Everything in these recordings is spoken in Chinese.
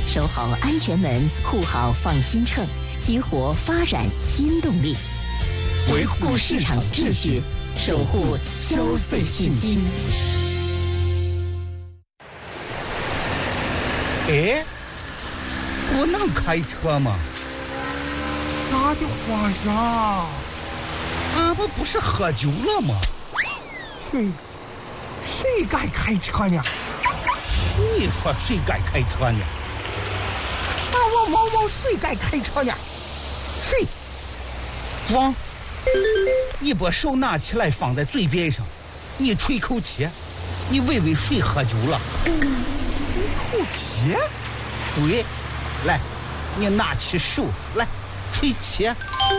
守好安全门，护好放心秤，激活发展新动力，维护市场秩序，守护消费信心。 哎，我能开车吗？ 咋的，皇上？ 俺们不是喝酒了吗？ 谁敢开车呢？ 你说谁敢开车呢？ 我毛毛谁敢开车呢？谁？ 王，你把手拿起来放在嘴边上，你吹口气，你问问谁喝酒了？ 吹口气？ 对，来，你拿起手来吹气。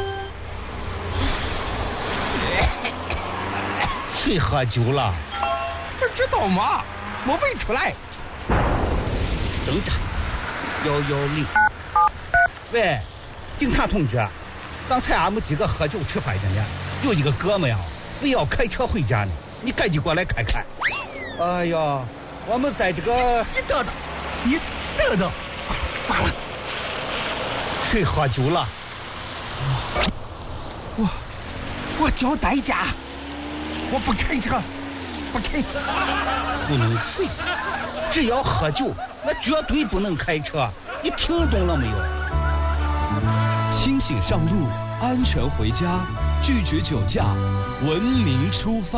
谁喝酒了？ 不知道吗？我问出来。 等着，110。喂，警察同志，刚才俺们几个喝酒吃饭的呢，有一个哥们呀，非要开车回家呢，你赶紧过来看看。哎呀，我们在这个…… 你等等，完了， 谁喝酒了？ 我交代价，我不开车，不开。 不能睡，只要喝酒，那绝对不能开车。你听懂了没有？ 清醒上路，安全回家，拒绝酒驾，文明出发。